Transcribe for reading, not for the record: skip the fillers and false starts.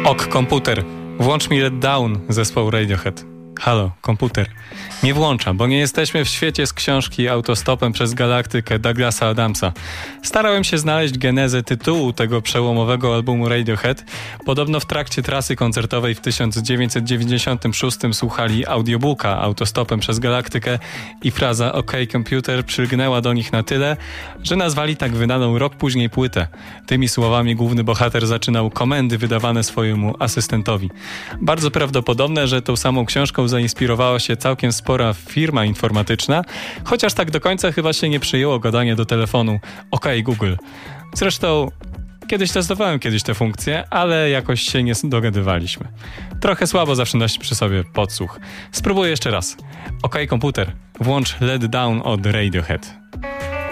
Ok, komputer, włącz mi Let Down, zespoł Radiohead. Halo, komputer. Nie włączam, bo nie jesteśmy w świecie z książki Autostopem przez galaktykę Douglasa Adamsa. Starałem się znaleźć genezę tytułu tego przełomowego albumu Radiohead. Podobno w trakcie trasy koncertowej w 1996 słuchali audiobooka Autostopem przez galaktykę i fraza OK komputer przylgnęła do nich na tyle, że nazwali tak wydaną rok później płytę. Tymi słowami główny bohater zaczynał komendy wydawane swojemu asystentowi. Bardzo prawdopodobne, że tą samą książką zainspirowała się całkiem spora firma informatyczna, chociaż tak do końca chyba się nie przyjęło gadanie do telefonu OK Google. Zresztą kiedyś testowałem tę funkcję, ale jakoś się nie dogadywaliśmy. Trochę słabo zawsze nosić przy sobie podsłuch. Spróbuję jeszcze raz. OK komputer, włącz Let Down od Radiohead.